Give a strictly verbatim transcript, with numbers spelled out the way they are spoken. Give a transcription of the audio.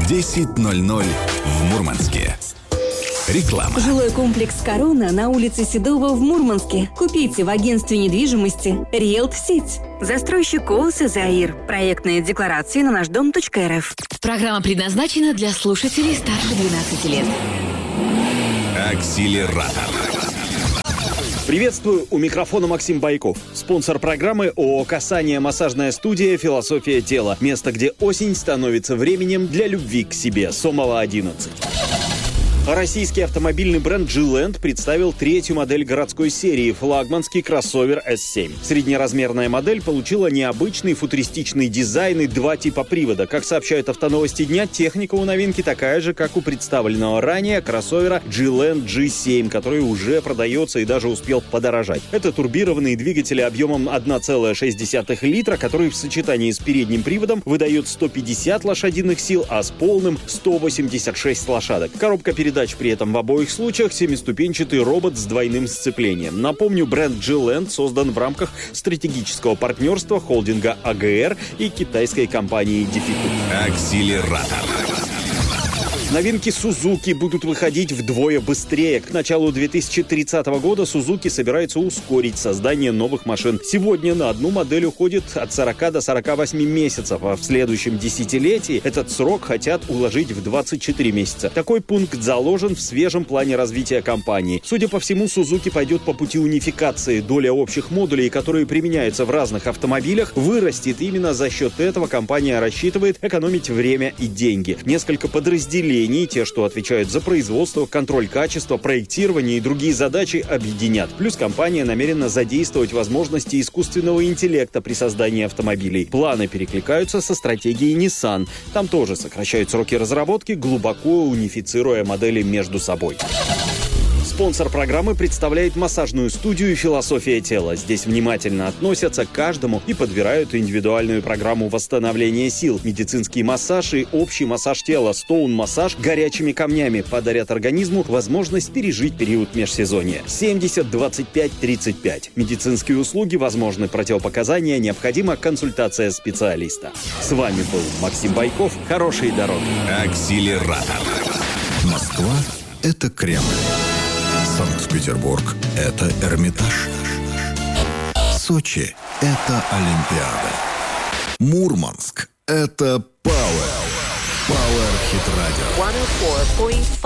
десять ноль ноль в Мурманске. Реклама. Жилой комплекс «Корона» на улице Седова в Мурманске. Купите в агентстве недвижимости «Риэлт-Сеть». Застройщик ООО «Заир». Проектные декларации на наш дом точка эр эф. Программа предназначена для слушателей старше двенадцати лет. Акселератор. Приветствую, у микрофона Максим Байков. Спонсор программы ООО «Касание», массажная студия «Философия тела». Место, где осень становится временем для любви к себе. Сомова, одиннадцать. Российский автомобильный бренд «Джи-Ленд» представил третью модель городской серии – флагманский кроссовер эс семь. Среднеразмерная модель получила необычный футуристичный дизайн и два типа привода. Как сообщают автоновости дня, техника у новинки такая же, как у представленного ранее кроссовера «Джи-Ленд джи семь», который уже продается и даже успел подорожать. Это турбированный двигатель объемом одна целая шесть десятых литра, который в сочетании с передним приводом выдает сто пятьдесят лошадиных сил, а с полным – сто восемьдесят шесть лошадок. Коробка передач при этом в обоих случаях семиступенчатый робот с двойным сцеплением. Напомню, бренд «Джи-Ленд» создан в рамках стратегического партнерства холдинга а гэ эр и китайской компании «Дефиту». Акселератор. Новинки Suzuki будут выходить вдвое быстрее. К началу две тысячи тридцатого года Suzuki собирается ускорить создание новых машин. Сегодня на одну модель уходит от сорока до сорока восьми месяцев, а в следующем десятилетии этот срок хотят уложить в двадцать четыре месяца. Такой пункт заложен в свежем плане развития компании. Судя по всему, Suzuki пойдет по пути унификации. Доля общих модулей, которые применяются в разных автомобилях, вырастет. Именно за счет этого компания рассчитывает экономить время и деньги. Несколько подразделений, те, что отвечают за производство, контроль качества, проектирование и другие задачи, объединят. Плюс компания намерена задействовать возможности искусственного интеллекта при создании автомобилей. Планы перекликаются со стратегией Nissan. Там тоже сокращают сроки разработки, глубоко унифицируя модели между собой. Спонсор программы представляет массажную студию «Философия тела». Здесь внимательно относятся к каждому и подбирают индивидуальную программу восстановления сил. Медицинский массаж и общий массаж тела, стоун-массаж горячими камнями подарят организму возможность пережить период межсезонья. семьдесят двадцать пять тридцать пять. Медицинские услуги возможны, противопоказания, необходима консультация специалиста. С вами был Максим Байков. Хорошей дороги. Акселератор. Москва – это Кремль. Санкт-Петербург – это Эрмитаж. Сочи – это Олимпиада. Мурманск – это Пауэр. Пауэр Хит Радио.